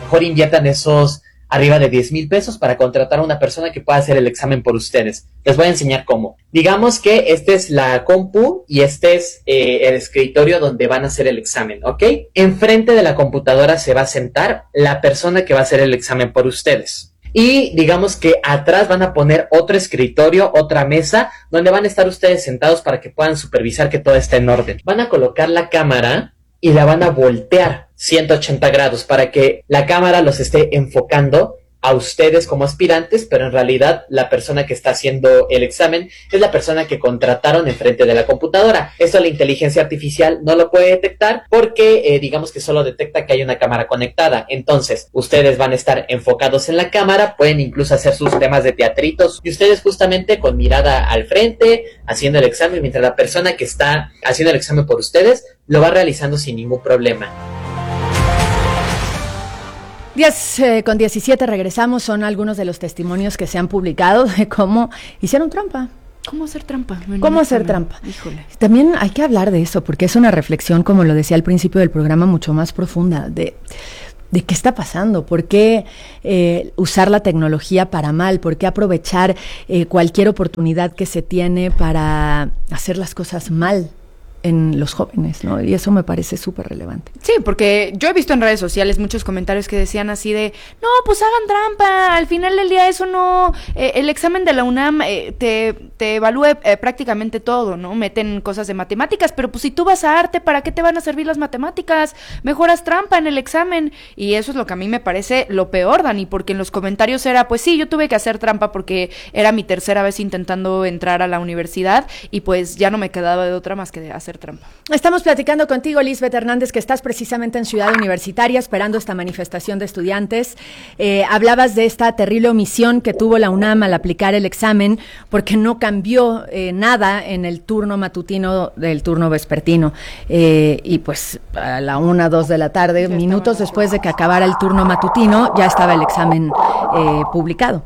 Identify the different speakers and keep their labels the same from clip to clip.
Speaker 1: mejor inviertan esos arriba de 10,000 pesos para contratar a una persona que pueda hacer el examen por ustedes. Les voy a enseñar cómo. Digamos que esta es la compu y este es el escritorio donde van a hacer el examen, ¿ok? Enfrente de la computadora se va a sentar la persona que va a hacer el examen por ustedes. Y digamos que atrás van a poner otro escritorio, otra mesa, donde van a estar ustedes sentados para que puedan supervisar que todo esté en orden. Van a colocar la cámara y la van a voltear 180 grados para que la cámara los esté enfocando a ustedes como aspirantes, pero en realidad la persona que está haciendo el examen es la persona que contrataron enfrente de la computadora. Esto la inteligencia artificial no lo puede detectar porque digamos que solo detecta que hay una cámara conectada. Entonces, ustedes van a estar enfocados en la cámara, pueden incluso hacer sus temas de teatritos y ustedes justamente con mirada al frente, haciendo el examen, mientras la persona que está haciendo el examen por ustedes lo va realizando sin ningún problema.
Speaker 2: 10:17 regresamos, son algunos de los testimonios que se han publicado de cómo hicieron trampa.
Speaker 3: ¿Cómo hacer trampa?
Speaker 2: ¿Cómo hacer trampa?
Speaker 3: Híjole.
Speaker 2: También hay que hablar de eso, porque es una reflexión, como lo decía al principio del programa, mucho más profunda, de qué está pasando, por qué usar la tecnología para mal, por qué aprovechar cualquier oportunidad que se tiene para hacer las cosas mal en los jóvenes, ¿no? Y eso me parece súper relevante.
Speaker 3: Sí, porque yo he visto en redes sociales muchos comentarios que decían así de, no, pues hagan trampa, al final del día eso no, el examen de la UNAM te evalúe prácticamente todo, ¿no? Meten cosas de matemáticas, pero pues si tú vas a arte, ¿para qué te van a servir las matemáticas? Mejoras trampa en el examen, y eso es lo que a mí me parece lo peor, Dani, porque en los comentarios era, pues sí, yo tuve que hacer trampa porque era mi tercera vez intentando entrar a la universidad, y pues ya no me quedaba de otra más que de hacer trampa.
Speaker 2: Estamos platicando contigo, Lisbeth Hernández, que estás precisamente en Ciudad Universitaria esperando esta manifestación de estudiantes. Hablabas de esta terrible omisión que tuvo la UNAM al aplicar el examen porque no cambió nada en el turno matutino del turno vespertino. Y pues a la 1, 2 de la tarde, minutos después de que acabara el turno matutino, ya estaba el examen publicado.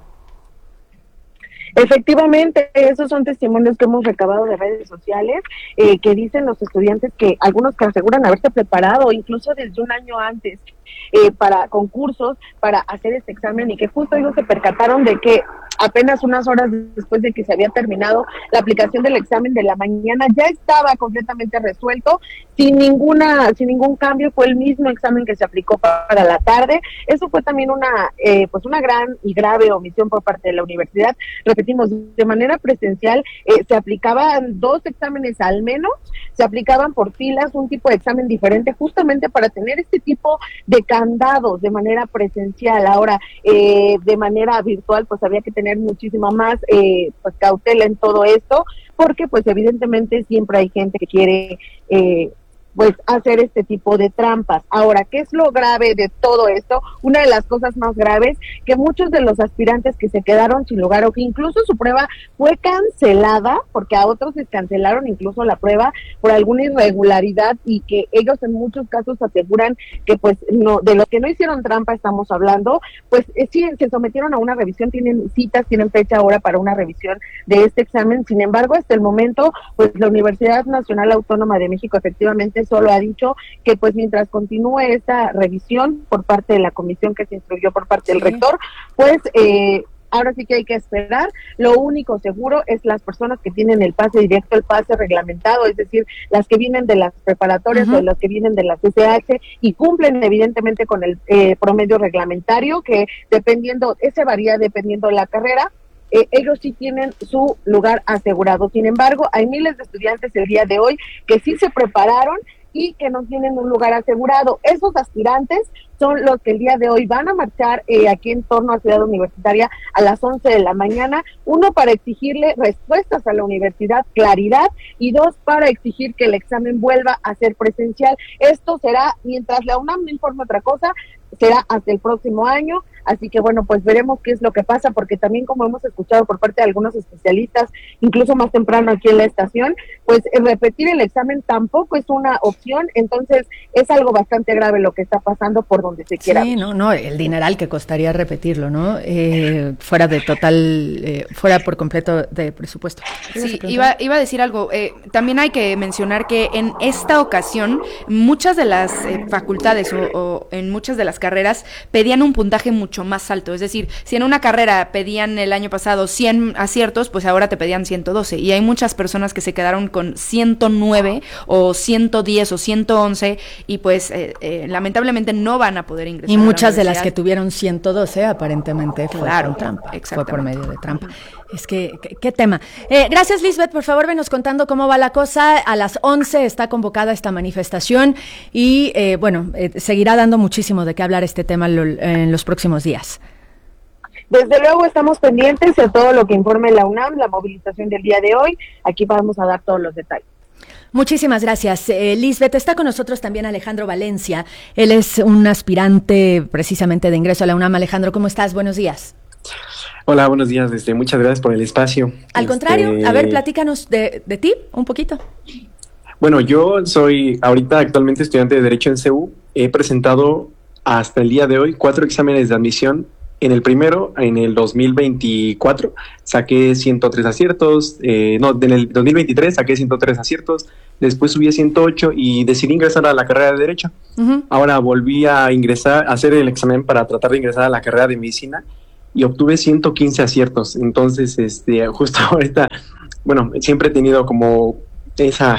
Speaker 4: Efectivamente, esos son testimonios que hemos recabado de redes sociales, que dicen los estudiantes que algunos que aseguran haberse preparado incluso desde un año antes para concursos, para hacer este examen, y que justo ellos se percataron de que apenas unas horas después de que se había terminado la aplicación del examen de la mañana ya estaba completamente resuelto, sin ningún cambio. Fue el mismo examen que se aplicó para la tarde. Eso fue también una gran y grave omisión por parte de la universidad. Repetimos, de manera presencial se aplicaban 2 exámenes al menos, se aplicaban por filas, un tipo de examen diferente, justamente para tener este tipo de candados de manera presencial. Ahora, de manera virtual, pues había que tener muchísima más pues cautela en todo esto, porque pues evidentemente siempre hay gente que quiere pues hacer este tipo de trampas. Ahora, ¿qué es lo grave de todo esto? Una de las cosas más graves, que muchos de los aspirantes que se quedaron sin lugar, o que incluso su prueba fue cancelada, porque a otros les cancelaron incluso la prueba por alguna irregularidad, y que ellos en muchos casos aseguran que pues no, de los que no hicieron trampa estamos hablando, pues sí, se sometieron a una revisión, tienen citas, tienen fecha ahora para una revisión de este examen. Sin embargo, hasta el momento, pues la Universidad Nacional Autónoma de México efectivamente solo ha dicho que pues mientras continúe esta revisión por parte de la comisión que se instruyó por parte del rector, pues ahora sí que hay que esperar. Lo único seguro es las personas que tienen el pase directo, el pase reglamentado, es decir, las que vienen de las preparatorias o las que vienen de las SH y cumplen evidentemente con el promedio reglamentario, que ese varía dependiendo de la carrera. Ellos sí tienen su lugar asegurado. Sin embargo, hay miles de estudiantes el día de hoy que sí se prepararon y que no tienen un lugar asegurado. Esos aspirantes son los que el día de hoy van a marchar aquí en torno a Ciudad Universitaria a las 11 de la mañana, 1 para exigirle respuestas a la universidad, claridad, y 2 para exigir que el examen vuelva a ser presencial. Esto será, mientras la UNAM no informe otra cosa, será hasta el próximo año. Así que bueno, pues veremos qué es lo que pasa, porque también, como hemos escuchado por parte de algunos especialistas, incluso más temprano aquí en la estación, pues repetir el examen tampoco es una opción. Entonces es algo bastante grave lo que está pasando por donde se quiera.
Speaker 2: Sí, no, el dineral que costaría repetirlo, ¿no? Fuera de total, fuera por completo de presupuesto.
Speaker 3: Sí, iba a decir algo. También hay que mencionar que en esta ocasión muchas de las facultades o en muchas de las carreras pedían un puntaje mucho más alto. Es decir, si en una carrera pedían el año pasado 100 aciertos, pues ahora te pedían 112. Y hay muchas personas que se quedaron con 109 o 110 o 111 y pues lamentablemente no van a poder ingresar.
Speaker 2: Y muchas de las que tuvieron 112 aparentemente fue con trampa, fue por medio de trampa. Es que, ¿qué tema? Gracias, Lisbeth. Por favor, venos contando cómo va la cosa. A las 11 está convocada esta manifestación y, seguirá dando muchísimo de qué hablar este tema en los próximos días.
Speaker 4: Desde luego estamos pendientes de todo lo que informe la UNAM, la movilización del día de hoy. Aquí vamos a dar todos los detalles.
Speaker 2: Muchísimas gracias, Lisbeth. Está con nosotros también Alejandro Valencia. Él es un aspirante precisamente de ingreso a la UNAM. Alejandro, ¿cómo estás? Buenos días.
Speaker 5: Hola, buenos días. Muchas gracias por el espacio.
Speaker 2: Al contrario, a ver, platícanos de ti un poquito.
Speaker 5: Bueno, yo soy ahorita actualmente estudiante de Derecho en CEU. He presentado hasta el día de hoy 4 exámenes de admisión. En el primero, en el 2024, saqué 103 aciertos. En el 2023 saqué 103 aciertos. Después subí a 108 y decidí ingresar a la carrera de Derecho. Uh-huh. Ahora volví a ingresar, a hacer el examen para tratar de ingresar a la carrera de Medicina y obtuve 115 aciertos. Entonces, justo ahorita, bueno, siempre he tenido como esa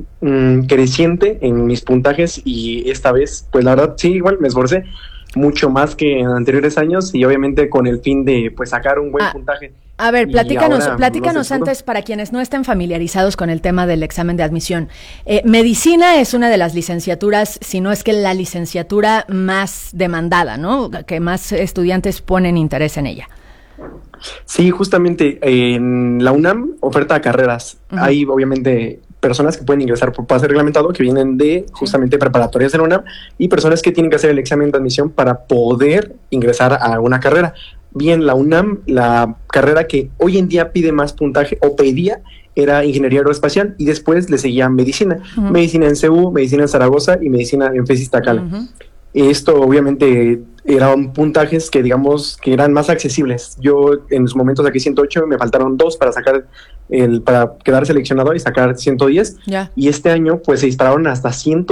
Speaker 5: creciente en mis puntajes y esta vez, pues la verdad, sí, igual me esforcé mucho más que en anteriores años y obviamente con el fin de pues sacar un buen puntaje.
Speaker 2: A ver, platícanos antes para quienes no estén familiarizados con el tema del examen de admisión. Medicina es una de las licenciaturas, si no es que la licenciatura más demandada, ¿no? Que más estudiantes ponen interés en ella.
Speaker 5: Sí, justamente en la UNAM oferta carreras. Uh-huh. Hay obviamente personas que pueden ingresar por pase reglamentado que vienen de justamente preparatorias de la UNAM y personas que tienen que hacer el examen de admisión para poder ingresar a una carrera. Bien, la UNAM, la carrera que hoy en día pide más puntaje o pedía era Ingeniería Aeroespacial y después le seguía Medicina. Uh-huh. Medicina en CEU, Medicina en Zaragoza y Medicina en FES Iztacala. Uh-huh. Esto obviamente eran puntajes que digamos que eran más accesibles. Yo en su momento saqué 108, me faltaron 2 para para quedar seleccionado y sacar 110. Yeah. Y este año pues se dispararon hasta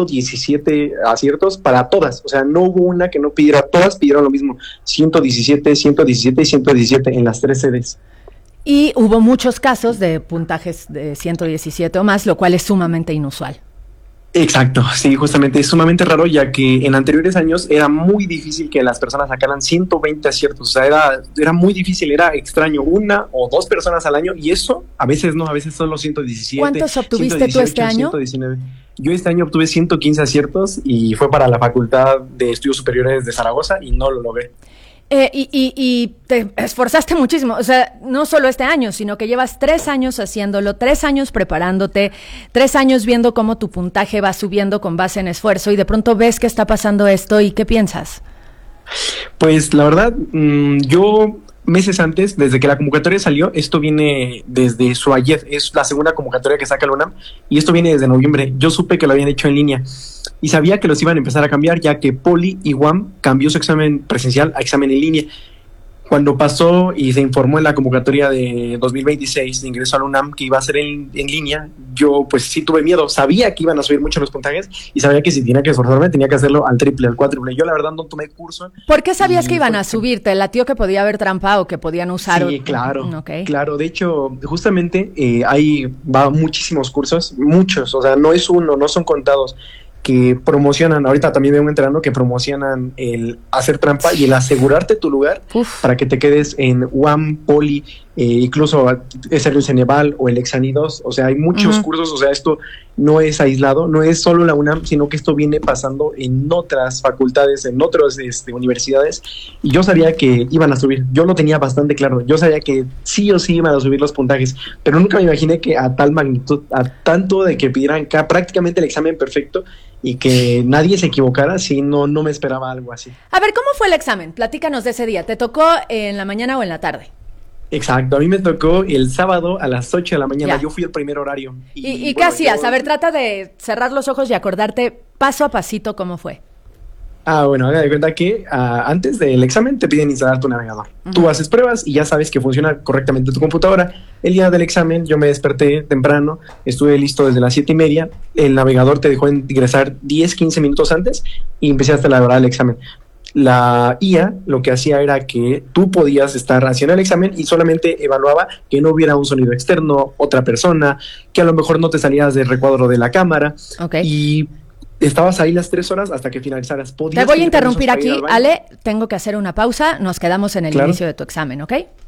Speaker 5: 117 aciertos para todas. O sea, no hubo una que no pidiera, todas pidieron lo mismo. 117, 117 y 117 en las 3 sedes.
Speaker 2: Y hubo muchos casos de puntajes de 117 o más, lo cual es sumamente inusual.
Speaker 5: Exacto, sí, justamente es sumamente raro, ya que en anteriores años era muy difícil que las personas sacaran 120 aciertos, o sea, era muy difícil, era extraño, 1 o 2 personas al año, y eso a veces no, a veces solo 117.
Speaker 2: ¿Cuántos obtuviste 118, tú este año?
Speaker 5: 119. Yo este año obtuve 115 aciertos y fue para la Facultad de Estudios Superiores de Zaragoza y no lo logré.
Speaker 2: Y te esforzaste muchísimo, o sea, no solo este año, sino que llevas 3 años haciéndolo, 3 años preparándote, 3 años viendo cómo tu puntaje va subiendo con base en esfuerzo y de pronto ves que está pasando esto y ¿qué piensas?
Speaker 5: Pues la verdad, yo meses antes, desde que la convocatoria salió, esto viene desde Suayed, es la segunda convocatoria que saca la UNAM y esto viene desde noviembre. Yo supe que lo habían hecho en línea y sabía que los iban a empezar a cambiar, ya que Poli y UAM cambió su examen presencial a examen en línea. Cuando pasó y se informó en la convocatoria de 2026 de ingreso a la UNAM que iba a ser en línea, yo pues sí tuve miedo, sabía que iban a subir mucho los puntajes y sabía que si tenía que esforzarme tenía que hacerlo al triple, al cuádruple. Yo la verdad no tomé curso.
Speaker 2: ¿Por qué sabías que iban a subir? ¿Te latió que podía haber trampa o que podían usar?
Speaker 5: Sí, claro, claro. De hecho, justamente va muchísimos cursos, muchos, o sea, no es uno, no son contados, que promocionan, ahorita también vengo enterando que promocionan el hacer trampa y el asegurarte tu lugar para que te quedes en UAM, Poli incluso es el Ceneval o el Exani2, o sea, hay muchos cursos, o sea, esto no es aislado, no es solo la UNAM, sino que esto viene pasando en otras facultades, en otras universidades, y yo sabía que iban a subir, yo lo tenía bastante claro, yo sabía que sí o sí iban a subir los puntajes, pero nunca me imaginé que a tal magnitud, a tanto de que pidieran prácticamente el examen perfecto y que nadie se equivocara, sí, no me esperaba algo así.
Speaker 2: A ver, ¿cómo fue el examen? Platícanos de ese día. ¿Te tocó en la mañana o en la tarde?
Speaker 5: Exacto, a mí me tocó el sábado a las 8 de la mañana,
Speaker 2: Ya.
Speaker 5: Yo fui el primer horario.
Speaker 2: ¿Y qué hacías? A ver, trata de cerrar los ojos y acordarte paso a pasito cómo fue.
Speaker 5: Bueno, haga de cuenta que antes del examen te piden instalar tu navegador. Tú haces pruebas y ya sabes que funciona correctamente tu computadora. El día del examen yo me desperté temprano, estuve listo desde las 7:30. El navegador te dejó ingresar 10-15 minutos antes y empezaste a elaborar el examen. La IA lo que hacía era que tú podías estar haciendo el examen y solamente evaluaba que no hubiera un sonido externo, otra persona, que a lo mejor no te salías del recuadro de la cámara.
Speaker 2: Ok.
Speaker 5: Y estabas ahí las 3 horas hasta que finalizaras.
Speaker 2: Te voy a interrumpir aquí, Ale, tengo que hacer una pausa, nos quedamos en el
Speaker 5: Claro.
Speaker 2: inicio de tu examen, ¿ok?